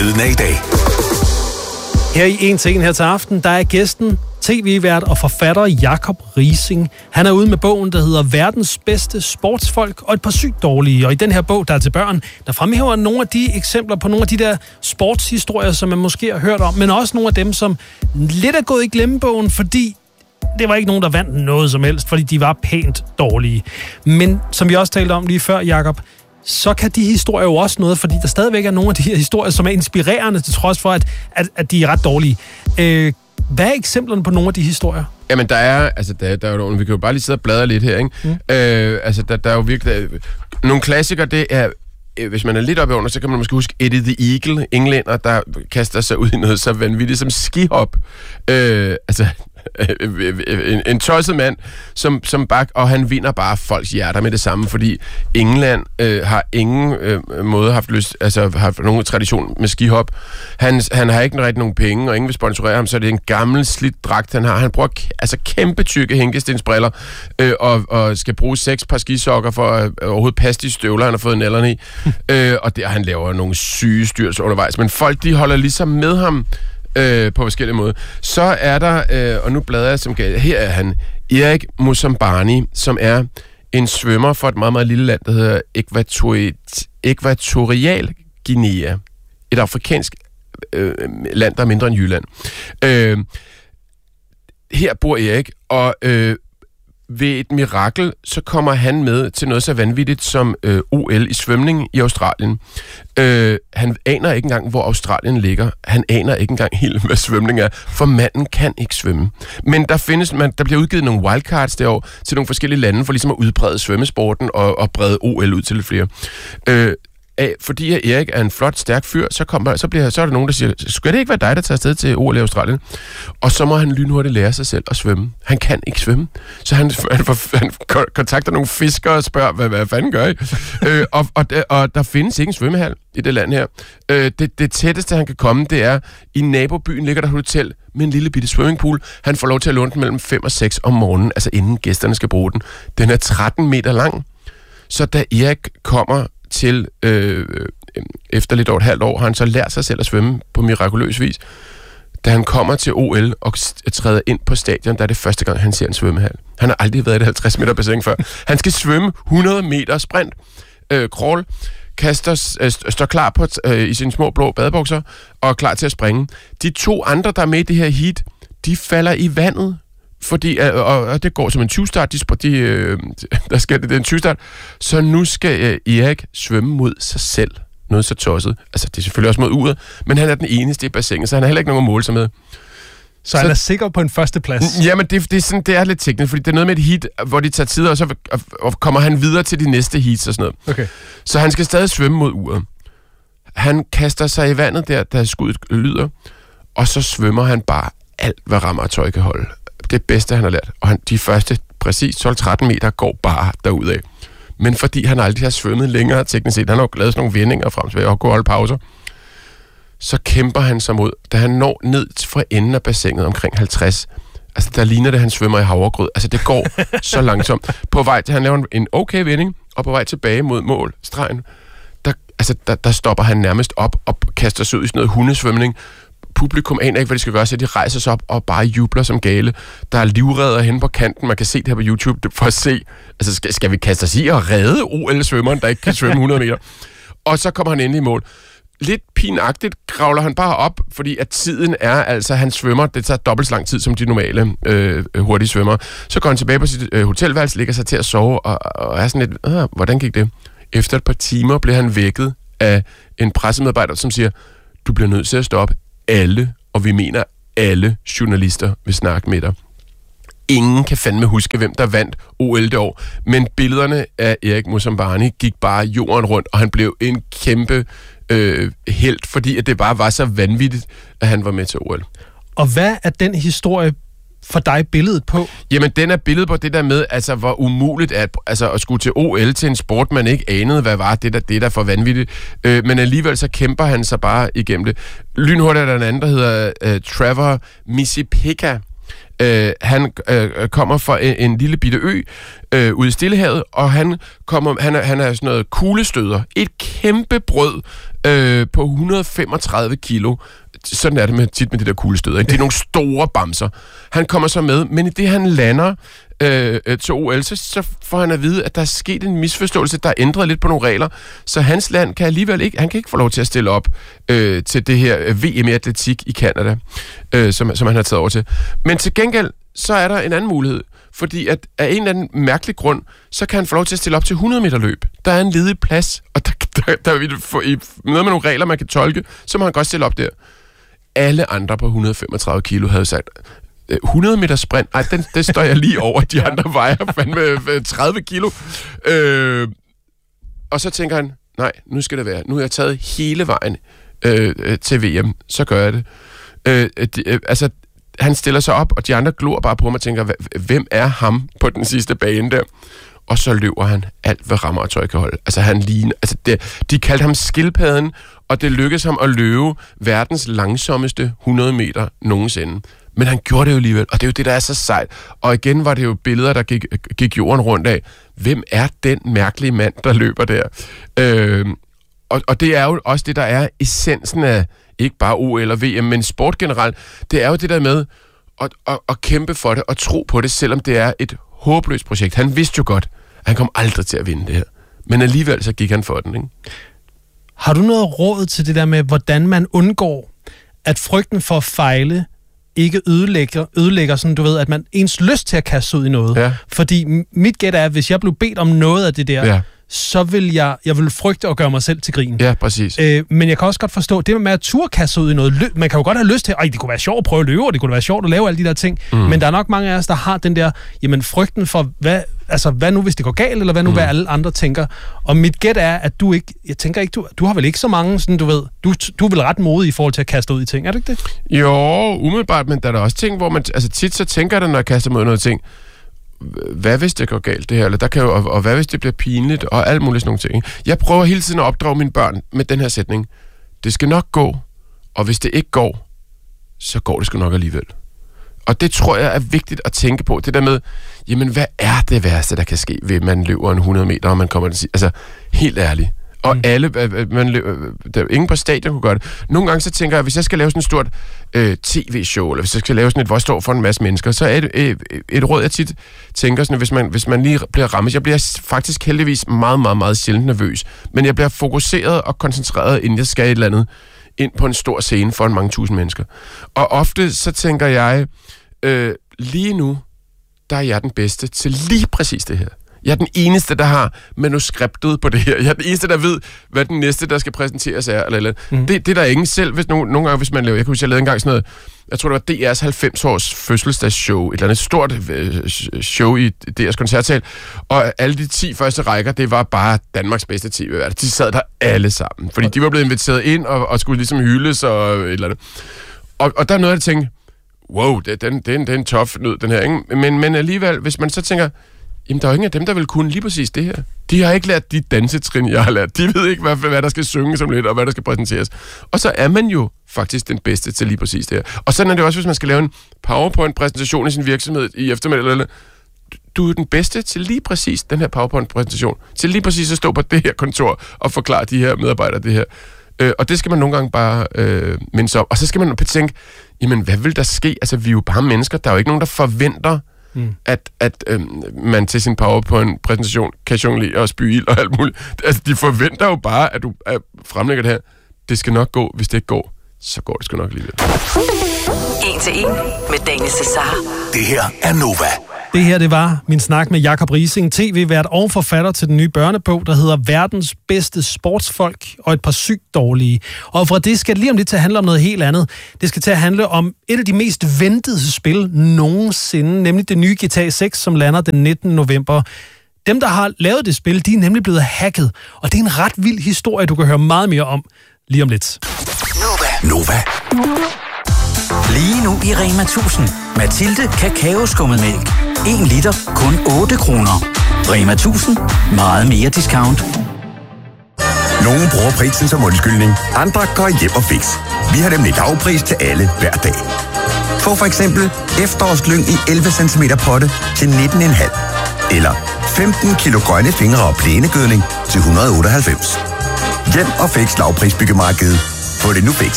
Lyden af i dag. Her i En til En her til aften, der er gæsten, tv-vært og forfatter Jacob Riising. Han er ude med bogen, der hedder Verdens bedste sportsfolk og et par sygt dårlige. Og i den her bog, der er til børn, der fremhæver nogle af de eksempler på nogle af de der sportshistorier, som man måske har hørt om, men også nogle af dem, som lidt er gået i glemmebogen, fordi det var ikke nogen, der vandt noget som helst, fordi de var pænt dårlige. Men som vi også talte om lige før, Jacob, så kan de historier jo også noget, fordi der stadigvæk er nogle af de her historier, som er inspirerende, til trods for, at de er ret dårlige. Hvad er eksemplerne på nogle af de historier? Jamen, der er jo, vi kan jo bare lige sidde og bladre lidt her, ikke? Der er jo virkelig nogle klassikere, det er, hvis man er lidt oppe under, så kan man måske huske Eddie the Eagle, englænder, der kaster sig ud i noget så vanvittigt som skihop. En tosset mand, som bak, og han vinder bare folks hjerter med det samme, fordi England har ingen måde haft nogen tradition med skihop. Han har ikke rigtig nogen penge, og ingen vil sponsorere ham, så det er en gammel slidt dragt, han har. Han bruger kæmpe tykke hænkestensbriller, og skal bruge 6 par skisokker for at overhovedet passe de støvler, han har fået nælderne i. Og han laver nogle syge styrs undervejs, men folk, de holder ligesom med ham på forskellige måder. Så er der, og nu bladrer jeg som galt, her er han, Erik Moussambani, som er en svømmer for et meget, meget lille land, der hedder Ækvatorial Guinea. Et afrikansk land, der er mindre end Jylland. Her bor Erik, og ved et mirakel, så kommer han med til noget så vanvittigt som OL i svømning i Australien. Han aner ikke engang, hvor Australien ligger. Han aner ikke engang helt, hvad svømning er, for manden kan ikke svømme. Men der bliver udgivet nogle wildcards derovre til nogle forskellige lande, for ligesom at udbrede svømmesporten og brede OL ud til lidt flere. Fordi Erik er en flot, stærk fyr, så er der nogen, der siger, skal det ikke være dig, der tager afsted til OL i Australien? Og så må han lynhurtigt lære sig selv at svømme. Han kan ikke svømme. Så han kontakter nogle fiskere og spørger, hvad fanden gør I? Og der findes ikke en svømmehal i det land her. Det tætteste, han kan komme, det er, i nabobyen ligger der et hotel med en lille bitte swimmingpool. Han får lov til at låne den mellem 5 og 6 om morgenen, altså inden gæsterne skal bruge den. Den er 13 meter lang. Så da Erik kommer til efter lidt over et halvt år, har han så lært sig selv at svømme på mirakuløs vis. Da han kommer til OL og træder ind på stadion, der er det første gang, han ser en svømmehal. Han har aldrig været i et 50 meter bassin før. Han skal svømme 100 meter sprint, crawl, står klar på, i sine små blå badebukser og er klar til at springe. De 2 andre, der er med i det her heat, de falder i vandet. Fordi, og det går som en 20-start, der skal det en 20-start, så nu skal Erik svømme mod sig selv. Noget så tosset. Altså, det er selvfølgelig også mod uret, men han er den eneste i bassinet, så han har heller ikke nogen at måle sig med. Så han er sikker på en førsteplads? Jamen, det er lidt teknisk, fordi det er noget med et heat, hvor de tager tid, og så kommer han videre til de næste heats og sådan noget. Okay. Så han skal stadig svømme mod uret. Han kaster sig i vandet der, da skuddet lyder, og så svømmer han bare alt, hvad rammer og tøj kan holde. Det bedste, han har lært. Og de første præcis 12-13 meter går bare derudad. Men fordi han aldrig har svømmet længere teknisk set, han har jo lavet sådan nogle vendinger frem til og gå og holde pauser, så kæmper han sig mod. Da han når ned fra enden af bassinet omkring 50, altså der ligner det, han svømmer i havregrød. Altså det går så langsomt. På vej til, han laver en okay vending, og på vej tilbage mod målstregen, der stopper han nærmest op og kaster sig ud i sådan noget hundesvømning. Publikum aner ikke, hvad de skal gøre, så de rejser sig op og bare jubler som gale. Der er livredder hen på kanten, man kan se det her på YouTube, for at se, altså skal vi kaste os i og redde OL-svømmeren, der ikke kan svømme 100 meter? Og så kommer han endelig i mål. Lidt pinagtigt kravler han bare op, fordi at tiden er, altså han svømmer, det tager dobbelt så lang tid som de normale hurtige svømmer. Så går han tilbage på sit hotelværelse, ligger sig til at sove, og er sådan lidt, hvordan gik det? Efter et par timer bliver han vækket af en pressemedarbejder, som siger, du bliver nødt til at stoppe. Alle, og vi mener alle journalister vil snakke med dig. Ingen kan fandme huske, hvem der vandt OL det år, men billederne af Erik Moussambani gik bare jorden rundt, og han blev en kæmpe helt, fordi at det bare var så vanvittigt, at han var med til OL. Og hvad er den historie for dig billedet på? Jamen, den er billedet på det der med, altså, hvor umuligt at skulle til OL til en sport, man ikke anede, hvad var det der for vanvittigt. Men alligevel så kæmper han sig bare igennem det. Lynhurtigt er der en anden, der hedder Trevor Misipeka, Han kommer fra en lille bitte ø ude i Stillehavet, og han er sådan noget kuglestøder. Et kæmpe brød på 135 kilo. Sådan er det tit med de der kuglestøder. Ikke? Det er nogle store bamser. Han kommer så med, men i det han lander til OL, så får han at vide, at der er sket en misforståelse, der er ændret lidt på nogle regler, så hans land kan alligevel ikke, han kan ikke få lov til at stille op til det her VM i atletik i Canada, som han har taget over til. Men til gengæld, så er der en anden mulighed, fordi at af en eller anden mærkelig grund, så kan han få lov til at stille op til 100 meter løb. Der er en ledig plads, og der vil få noget med nogle regler, man kan tolke, så må han godt stille op der. Alle andre på 135 kilo havde sagt, 100 meter sprint, det står jeg lige over, de andre vejer fandme 30 kilo. Og så tænker han, nej, nu skal det være. Nu har jeg taget hele vejen til VM, så gør jeg det. Han stiller sig op, og de andre glor bare på mig og tænker, hvem er ham på den sidste bane der? Og så løber han alt, hvad rammer og tøj kan holde. Altså, han ligner... de kaldte ham skildpadden, og det lykkedes ham at løbe verdens langsomste 100 meter nogensinde. Men han gjorde det jo alligevel, og det er jo det, der er så sejt. Og igen var det jo billeder, der gik jorden rundt af. Hvem er den mærkelige mand, der løber der? Og det er jo også det, der er essensen af ikke bare OL eller VM, men sport generelt. Det er jo det der med at kæmpe for det og tro på det, selvom det er et håbløst projekt. Han vidste jo godt, at han kom aldrig til at vinde det her. Men alligevel så gik han for den, ikke? Har du noget råd til det der med, hvordan man undgår, at frygten for at fejle ikke ødelægger sådan, du ved, at man ens lyst til at kaste ud i noget? Ja. Fordi mit gæt er, at hvis jeg blev bedt om noget af det der, så vil jeg vil frygte at gøre mig selv til grin. Ja, præcis. Men jeg kan også godt forstå, det med at turkaste ud i noget, man kan jo godt have lyst til, det kunne være sjovt at prøve at løbe, og det kunne være sjovt at lave alle de der ting, men der er nok mange af os, der har den der, frygten for, hvad nu, hvis det går galt, eller hvad nu, hvad alle andre tænker. Og mit gæt er, at du ikke, jeg tænker ikke, du har vel ikke så mange, sådan, du ved, du er vel ret modig i forhold til at kaste ud i ting, er det ikke det? Jo, umiddelbart, men der er der også ting, hvor man, tit så tænker jeg, når jeg kaster mod noget ting, hvad hvis det går galt det her, eller der kan jo, og hvad hvis det bliver pinligt, og alt muligt sådan nogle ting. Jeg prøver hele tiden at opdrage mine børn med den her sætning. Det skal nok gå, og hvis det ikke går, så går det sgu nok alligevel. Og det tror jeg er vigtigt at tænke på. Det der med, hvad er det værste, der kan ske, ved at man løber en 100 meter, og man kommer til at sige, helt ærligt. Og alle, der er ingen på stadion kunne gøre det. Nogle gange så tænker jeg, hvis jeg skal lave sådan et stort tv-show, eller hvis jeg skal lave sådan et, hvor jeg står for en masse mennesker, så er det et råd, jeg tit tænker sådan, hvis man lige bliver rammet. Jeg bliver faktisk heldigvis meget, meget, meget sjældent nervøs, men jeg bliver fokuseret og koncentreret, inden jeg skal et eller andet ind på en stor scene for mange tusind mennesker. Og ofte så tænker jeg, lige nu, der er jeg den bedste til lige præcis det her. Jeg er den eneste, der har manuskriptet på det her. Jeg er den eneste, der ved, hvad den næste, der skal præsenteres er. Eller. Det er der ingen selv. Hvis nogle gange, hvis man laver... Jeg kunne huske, jeg lavede engang sådan noget... Jeg tror, det var DR's 90-års fødselsdagsshow. Et eller andet stort show i DR's koncertsal. Og alle de 10 første rækker, det var bare Danmarks bedste tv-vært. De sad der alle sammen. Fordi de var blevet inviteret ind og skulle ligesom hyldes og et eller andet. Og der er noget, jeg tænkte... Wow, det er en tough nød, den her. Ikke? Men alligevel, hvis man så tænker... Jamen, der er jo ingen af dem, der vil kunne lige præcis det her. De har ikke lært de dansetrin, jeg har lært. De ved ikke, hvad der skal synges om lidt, og hvad der skal præsenteres. Og så er man jo faktisk den bedste til lige præcis det her. Og sådan er det også, hvis man skal lave en PowerPoint-præsentation i sin virksomhed i eftermiddag. Eller du er den bedste til lige præcis den her PowerPoint-præsentation. Til lige præcis at stå på det her kontor og forklare de her medarbejdere det her. Og det skal man nogle gange bare mindes om. Og så skal man tænke, jamen, hvad vil der ske? Altså, vi er jo bare mennesker. Der er jo ikke nogen, der forventer... At man til sin PowerPoint-præsentation kan jonglere og spy ild og alt muligt. Altså, de forventer jo bare, at du fremlægger det her. Det skal nok gå. Hvis det ikke går, så går det sgu nok alligevel. 1-1 med Daniel Cesar. Det her er Nova. Det her, det var min snak med Jacob Riising, tv-vært og forfatter til den nye børnebog, der hedder Verdens bedste sportsfolk og et par sygt dårlige. Og fra det skal det lige om lidt til at handle om noget helt andet. Det skal til at handle om et af de mest ventede spil nogensinde, nemlig det nye GTA 6, som lander den 19. november. Dem, der har lavet det spil, de er nemlig blevet hacket. Og det er en ret vild historie, du kan høre meget mere om lige om lidt. Nova. Lige nu i Rema 1000. Mathilde Kakaoskummetmælk. 1 liter, kun 8 kroner. Rema 1000. Meget mere discount. Nogle bruger prisen som undskyldning. Andre går hjem og fix. Vi har nemlig lavpris til alle hver dag. Få for eksempel efterårslyng i 11 cm potte til 19,5. Eller 15 kilo grønne fingre og plænegødning til 198. Hjem og Fix lavprisbyggemarkedet. Få det nu Fix.